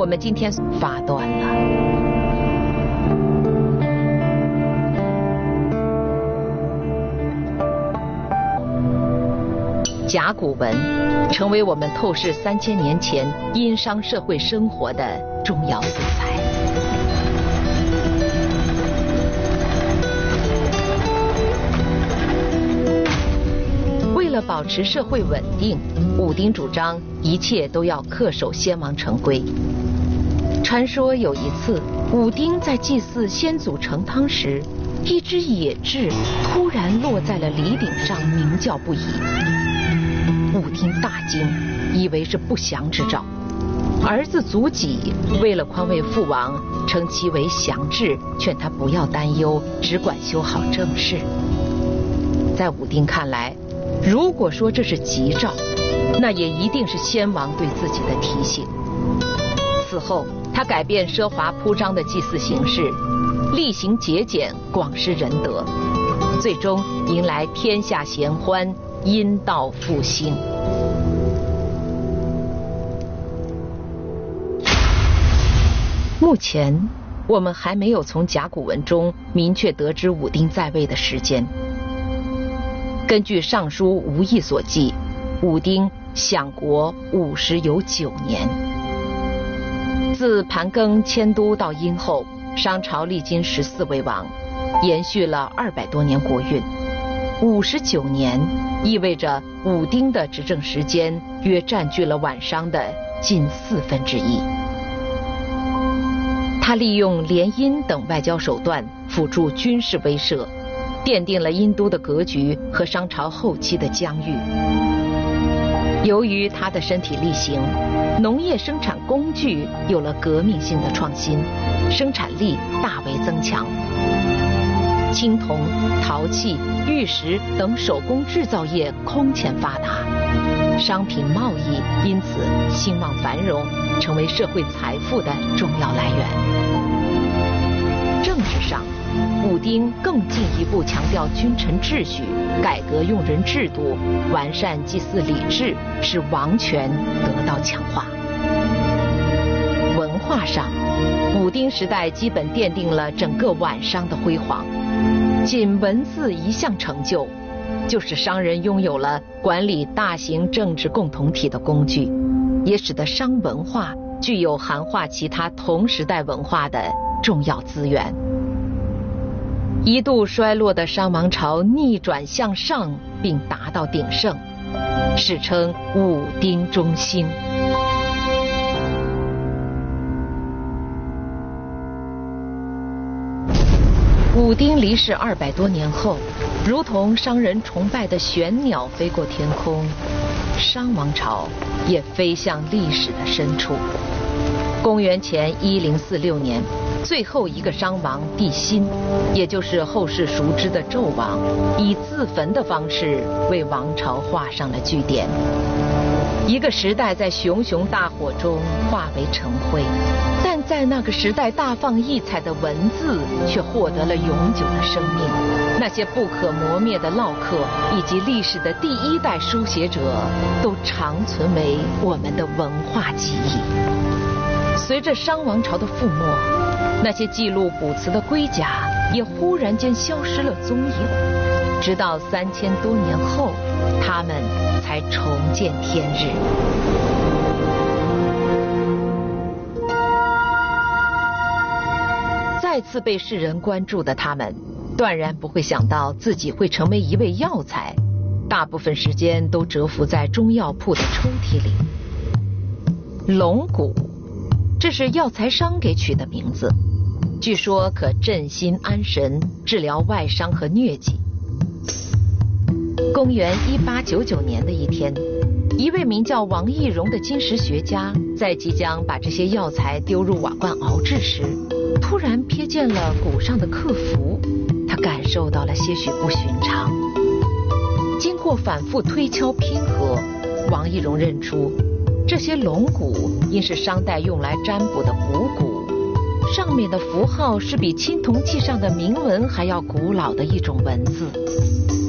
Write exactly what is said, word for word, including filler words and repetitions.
们今天发端了。甲骨文成为我们透视三千年前殷商社会生活的重要素材。为了保持社会稳定，武丁主张一切都要恪守先王成规。传说有一次，武丁在祭祀先祖成汤时，一只野雉突然落在了犁顶上，鸣叫不已。武丁大惊，以为是不祥之兆。儿子祖己为了宽慰父王，称其为祥雉，劝他不要担忧，只管修好政事。在武丁看来，如果说这是吉兆，那也一定是先王对自己的提醒。此后，他改变奢华铺张的祭祀形式，厉行节俭，广施仁德，最终迎来天下咸欢，殷道复兴。目前，我们还没有从甲骨文中明确得知武丁在位的时间。根据《尚书·吴义》所记，武丁享国五十有九年。自盘庚迁都到殷后，商朝历经十四位王，延续了二百多年国运。五十九年意味着武丁的执政时间约占据了晚商的近四分之一。他利用联姻等外交手段辅助军事威慑，奠定了殷都的格局和商朝后期的疆域。由于他的身体力行，农业生产工具有了革命性的创新，生产力大为增强。青铜、陶器、玉石等手工制造业空前发达，商品贸易因此兴旺繁荣，成为社会财富的重要来源。政治上，武丁更进一步强调君臣秩序，改革用人制度，完善祭祀礼制，使王权得到强化。文化上，武丁时代基本奠定了整个晚商的辉煌。仅文字一项成就，就使商人拥有了管理大型政治共同体的工具，也使得商文化具有涵化其他同时代文化的重要资源。一度衰落的商王朝逆转向上，并达到鼎盛，史称武丁中兴。武丁离世二百多年后，如同商人崇拜的玄鸟飞过天空，商王朝也飞向历史的深处。公元前一零四六年，最后一个商王帝辛，也就是后世熟知的纣王，以自焚的方式为王朝画上了句点。一个时代在熊熊大火中化为尘灰，但在那个时代大放异彩的文字却获得了永久的生命。那些不可磨灭的烙刻以及历史的第一代书写者，都长存为我们的文化记忆。随着商王朝的覆没，那些记录卜辞的龟甲也忽然间消失了踪影，直到三千多年后，他们才重见天日。再次被世人关注的他们，断然不会想到自己会成为一位药材，大部分时间都蛰伏在中药铺的抽屉里。龙骨，这是药材商给取的名字，据说可镇心安神，治疗外伤和疟疾。公元一八九九年的一天，一位名叫王懿荣的金石学家，在即将把这些药材丢入瓦罐熬制时，突然瞥见了骨上的刻符，他感受到了些许不寻常。经过反复推敲拼合，王懿荣认出这些龙骨应是商代用来占卜的卜骨，上面的符号是比青铜器上的铭文还要古老的一种文字。